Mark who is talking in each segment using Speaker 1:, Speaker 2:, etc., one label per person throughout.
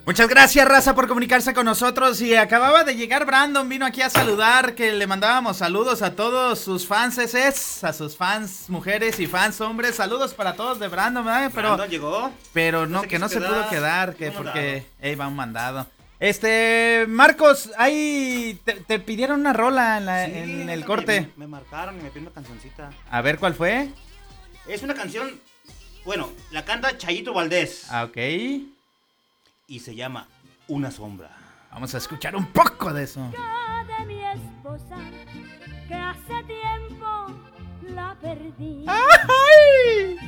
Speaker 1: Muchas gracias, raza, por comunicarse con nosotros. Y acababa de llegar Brandon, vino aquí a saludar, que le mandábamos saludos a todos sus fans, a sus fans mujeres y fans hombres. Saludos para todos de Brandon, ¿verdad?
Speaker 2: Brandon llegó.
Speaker 1: Pero no, que no se pudo quedar, que porque va un mandado. Marcos, ahí te pidieron una rola en el corte.
Speaker 2: Me marcaron y me pidieron una cancioncita.
Speaker 1: A ver, ¿cuál fue?
Speaker 2: Es una canción, bueno, la canta Chayito Valdés.
Speaker 1: Ah, ok.
Speaker 2: Y se llama Una Sombra.
Speaker 1: Vamos a escuchar un poco de eso.
Speaker 3: De mi esposa, que hace tiempo la perdí.
Speaker 1: ¡Ay!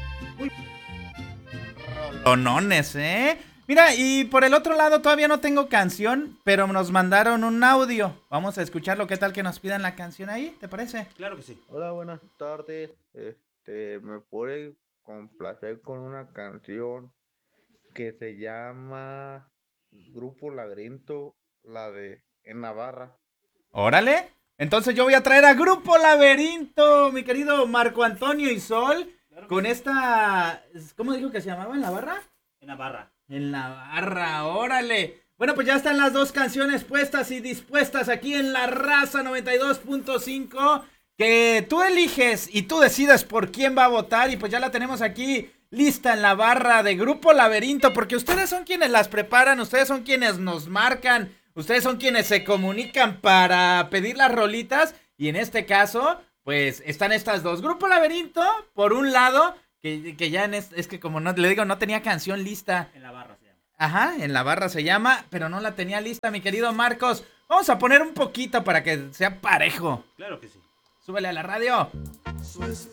Speaker 1: Rolonones, Mira, y por el otro lado todavía no tengo canción, pero nos mandaron un audio. Vamos a escucharlo. ¿Qué tal que nos pidan la canción ahí? ¿Te parece?
Speaker 2: Claro que sí.
Speaker 4: Hola, buenas tardes. Me puede complacer con una canción que se llama Grupo Laberinto, la de En Navarra.
Speaker 1: Órale. Entonces yo voy a traer a Grupo Laberinto, mi querido Marco Antonio y Sol, claro, con esta... ¿Cómo dijo que se llamaba? ¿En la barra?
Speaker 2: En Navarra.
Speaker 1: En la barra, órale. Bueno, pues ya están las dos canciones puestas y dispuestas aquí en La Raza 92.5, que tú eliges y tú decides por quién va a votar, y pues ya la tenemos aquí lista en la barra de Grupo Laberinto, porque ustedes son quienes las preparan, ustedes son quienes nos marcan, ustedes son quienes se comunican para pedir las rolitas, y en este caso, pues están estas dos. Grupo Laberinto, por un lado, que ya es que como no le digo, no tenía canción lista.
Speaker 2: En la barra se llama.
Speaker 1: Ajá, en la barra se llama, pero no la tenía lista, mi querido Marcos. Vamos a poner un poquito para que sea parejo.
Speaker 2: Claro que sí.
Speaker 1: Súbele a la radio.
Speaker 5: Su